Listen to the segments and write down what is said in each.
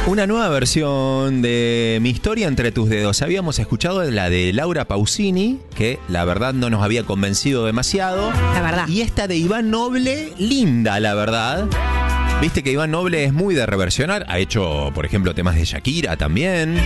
Una nueva versión de Mi historia entre tus dedos. Habíamos escuchado la de Laura Pausini, que la verdad no nos había convencido demasiado. La verdad. Y esta de Iván Noble, linda, la verdad. Viste que Iván Noble es muy de reversionar. Ha hecho, por ejemplo, temas de Shakira también.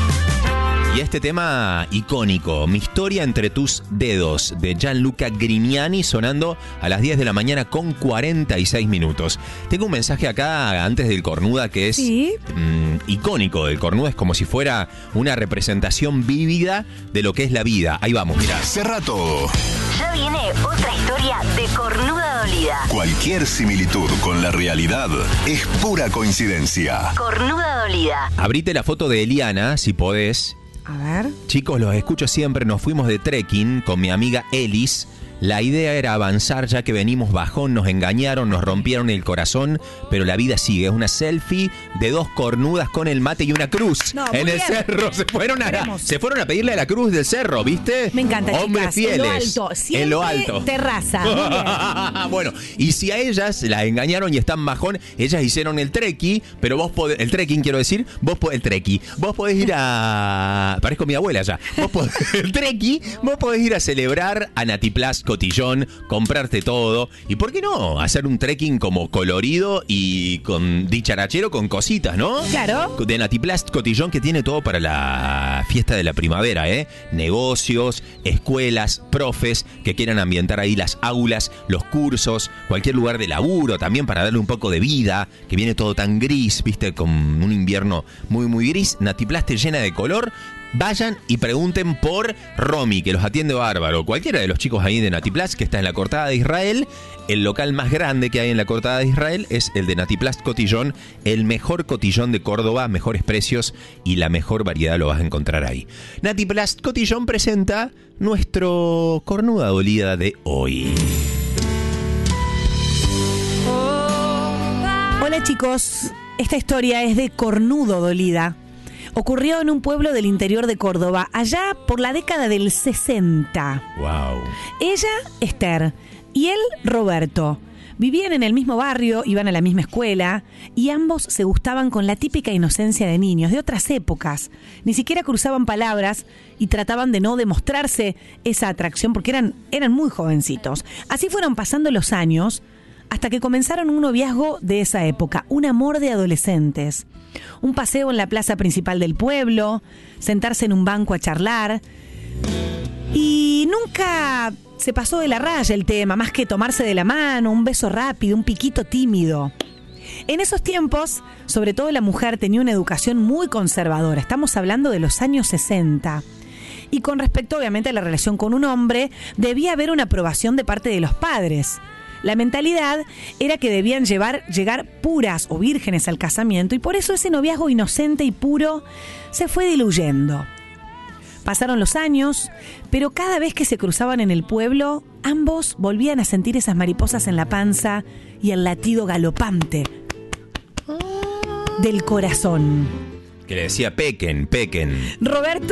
Y este tema icónico, Mi historia entre tus dedos, de Gianluca Grignani, sonando a las 10 de la mañana con 46 minutos. Tengo un mensaje acá antes del Cornuda que es icónico. El Cornuda es como si fuera una representación vívida de lo que es la vida. Ahí vamos, mirá. Cerra todo. Ya viene otra historia de Cornuda Dolida. Cualquier similitud con la realidad es pura coincidencia. Cornuda Dolida. Abrite la foto de Eliana, si podés. A ver. Chicos, los escucho siempre. Nos fuimos de trekking con mi amiga Elis. La idea era avanzar ya que venimos bajón, nos engañaron, nos rompieron el corazón, pero la vida sigue. Es una selfie de dos cornudas con el mate y una cruz en el cerro. Se fueron a pedirle a la cruz del cerro, ¿viste? Me encanta, Hombres chicas. fieles. En lo alto. En lo alto. Terraza. Muy bien. Bueno, y si a ellas las engañaron y están bajón, ellas hicieron el trekking, pero vos podés, el trekking quiero decir, vos podés ir a... Parezco mi abuela ya. El trekking, vos podés ir a celebrar a Natiplast Cotillón, comprarte todo. ¿Y por qué no? Hacer un trekking como colorido y con dicharachero con cositas, ¿no? Claro. De Natiplast Cotillón, que tiene todo para la fiesta de la primavera, ¿eh? Negocios, escuelas, profes que quieran ambientar ahí las aulas, los cursos, cualquier lugar de laburo también para darle un poco de vida, que viene todo tan gris, ¿viste? Con un invierno muy, muy gris. Natiplast te llena de color. Vayan y pregunten por Romy, que los atiende bárbaro. Cualquiera de los chicos ahí de Natiplast, que está en la Cortada de Israel. El local más grande que hay en la Cortada de Israel es el de Natiplast Cotillón. El mejor cotillón de Córdoba, mejores precios y la mejor variedad lo vas a encontrar ahí. Natiplast Cotillón presenta nuestro Cornuda Dolida de hoy. Hola chicos, esta historia es de Cornudo Dolida. Ocurrió en un pueblo del interior de Córdoba, allá por la década del 60. Wow. Ella, Esther, y él, Roberto. Vivían en el mismo barrio, iban a la misma escuela, y ambos se gustaban con la típica inocencia de niños, de otras épocas. Ni siquiera cruzaban palabras y trataban de no demostrarse esa atracción porque eran muy jovencitos. Así fueron pasando los años, hasta que comenzaron un noviazgo de esa época, un amor de adolescentes. Un paseo en la plaza principal del pueblo, sentarse en un banco a charlar. Y nunca se pasó de la raya el tema, más que tomarse de la mano, un beso rápido, un piquito tímido. En esos tiempos, sobre todo la mujer tenía una educación muy conservadora. Estamos hablando de los años 60. Y con respecto, obviamente, a la relación con un hombre, debía haber una aprobación de parte de los padres. La mentalidad era que debían llegar puras o vírgenes al casamiento y por eso ese noviazgo inocente y puro se fue diluyendo. Pasaron los años, pero cada vez que se cruzaban en el pueblo, ambos volvían a sentir esas mariposas en la panza y el latido galopante del corazón. Que le decía pequen. Roberto